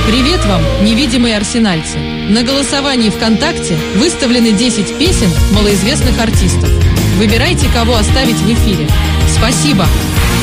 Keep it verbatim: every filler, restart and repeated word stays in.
Привет вам, невидимые арсенальцы! На голосовании ВКонтакте выставлены десять песен малоизвестных артистов. Выбирайте, кого оставить в эфире. Спасибо!